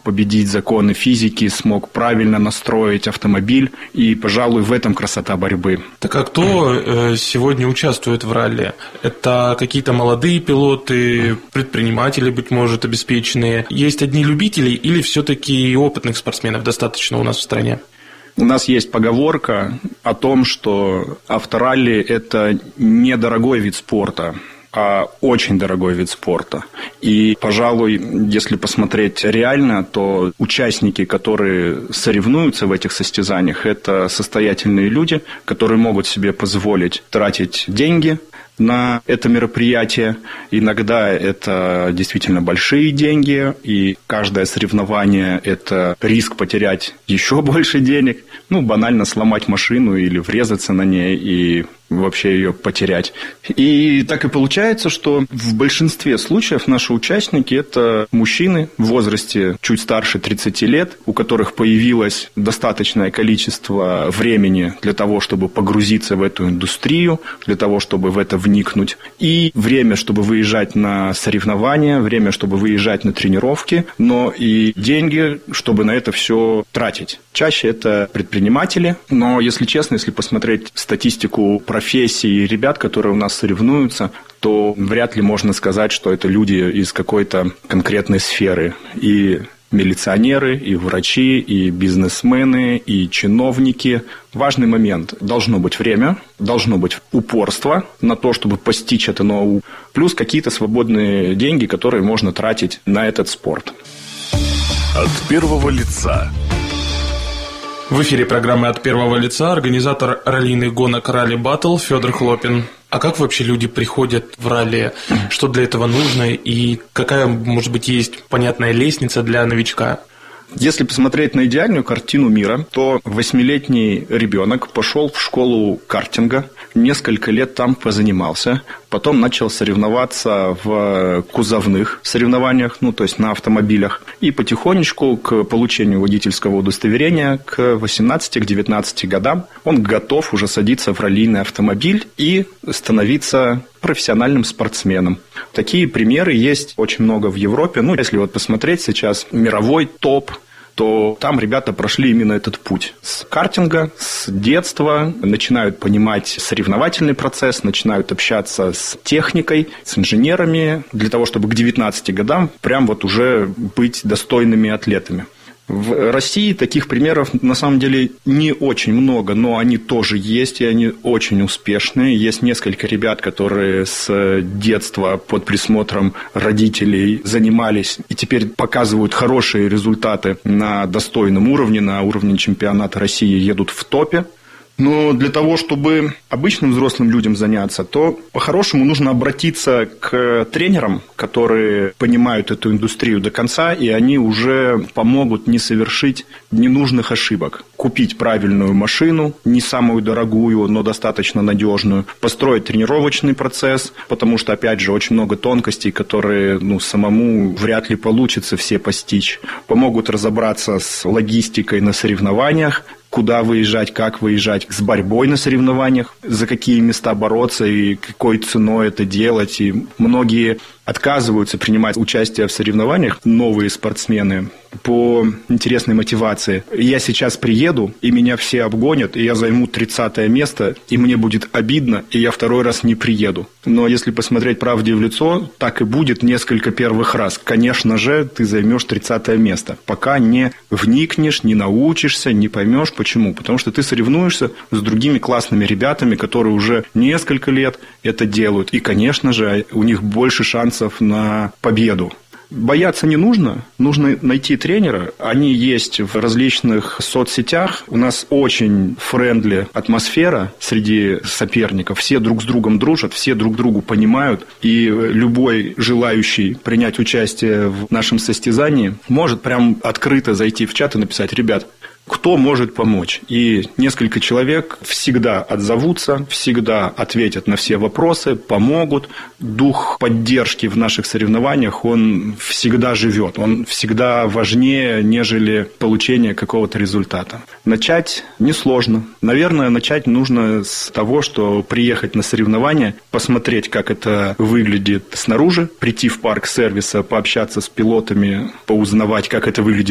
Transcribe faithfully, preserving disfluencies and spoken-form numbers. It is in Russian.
победить законы физики, смог правильно настроить автомобиль, и, пожалуй, в этом красота борьбы. Так а кто сегодня участвует в ралли? Это какие-то молодые пилоты, предприниматели, быть может, обеспеченные? Есть одни любители или все-таки опытных спортсменов достаточно у нас в стране? У нас есть поговорка о том, что авторалли – это недорогой вид спорта, а очень дорогой вид спорта. И, пожалуй, если посмотреть реально, то участники, которые соревнуются в этих состязаниях, это состоятельные люди, которые могут себе позволить тратить деньги на это мероприятие. Иногда это действительно большие деньги, и каждое соревнование – это риск потерять еще больше денег. Ну, банально сломать машину или врезаться на ней и вообще ее потерять. И так и получается, что в большинстве случаев наши участники – это мужчины в возрасте чуть старше тридцати лет, у которых появилось достаточное количество времени для того, чтобы погрузиться в эту индустрию, для того, чтобы в это вникнуть, и время, чтобы выезжать на соревнования, время, чтобы выезжать на тренировки, но и деньги, чтобы на это все тратить. Чаще это предприниматели, но, если честно, если посмотреть статистику профессий ребят, которые у нас соревнуются, то вряд ли можно сказать, что это люди из какой-то конкретной сферы. И милиционеры, и врачи, и бизнесмены, и чиновники. Важный момент. Должно быть время, должно быть упорство на то, чтобы постичь это ноу, плюс какие-то свободные деньги, которые можно тратить на этот спорт. От первого лица. В эфире программы «От первого лица» организатор раллийных гонок «Ралли Баттл» Федор Хлопин. А как вообще люди приходят в ралли? Что для этого нужно? И какая, может быть, есть понятная лестница для новичка? Если посмотреть на идеальную картину мира, то восьмилетний ребенок пошел в школу картинга, несколько лет там позанимался, потом начал соревноваться в кузовных соревнованиях, ну, то есть на автомобилях, и потихонечку к получению водительского удостоверения к восемнадцати-девятнадцати годам он готов уже садиться в раллийный автомобиль и становиться профессиональным спортсменом. Такие примеры есть очень много в Европе. Ну, если вот посмотреть сейчас мировой топ, то там ребята прошли именно этот путь. С картинга, с детства начинают понимать соревновательный процесс, начинают общаться с техникой, с инженерами, для того, чтобы к девятнадцати годам прям вот уже быть достойными атлетами. В России таких примеров на самом деле не очень много, но они тоже есть, и они очень успешные. Есть несколько ребят, которые с детства под присмотром родителей занимались и теперь показывают хорошие результаты на достойном уровне, на уровне чемпионата России, едут в топе. Но для того, чтобы обычным взрослым людям заняться, то по-хорошему нужно обратиться к тренерам, которые понимают эту индустрию до конца, и они уже помогут не совершить ненужных ошибок. Купить правильную машину, не самую дорогую, но достаточно надежную, построить тренировочный процесс, потому что, опять же, очень много тонкостей, которые ну, самому вряд ли получится все постичь. Помогут разобраться с логистикой на соревнованиях, куда выезжать, как выезжать, с борьбой на соревнованиях, за какие места бороться и какой ценой это делать. И многие отказываются принимать участие в соревнованиях, новые спортсмены, по интересной мотивации. Я сейчас приеду, и меня все обгонят, и я займу тридцатое место, и мне будет обидно, и я второй раз не приеду. Но если посмотреть правде в лицо, так и будет несколько первых раз. Конечно же, ты займешь тридцатое место, пока не вникнешь, не научишься, не поймешь, почему. Потому что ты соревнуешься с другими классными ребятами, которые уже несколько лет это делают. И, конечно же, у них больше шансов на победу. Бояться не нужно, нужно найти тренера. Они есть в различных соцсетях. У нас очень френдли атмосфера среди соперников. Все друг с другом дружат, все друг другу понимают. И любой желающий принять участие в нашем состязании может прям открыто зайти в чат и написать: ребят, кто может помочь? И несколько человек всегда отзовутся, всегда ответят на все вопросы, помогут. Дух поддержки в наших соревнованиях, он всегда живет, он всегда важнее, нежели получение какого-то результата. Начать несложно. Наверное, начать нужно с того, что приехать на соревнования, посмотреть, как это выглядит снаружи, прийти в парк сервиса, пообщаться с пилотами, поузнавать, как это выглядит